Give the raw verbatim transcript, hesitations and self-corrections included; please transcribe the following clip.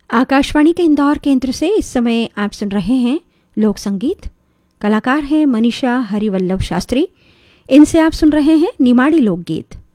आकाशवाणी के इंदौर केंद्र से इस समय आप सुन रहे हैं लोक संगीत। कलाकार हैं मनीषा हरिवल्लभ शास्त्री। इनसे आप सुन रहे हैं निमाड़ी लोकगीत।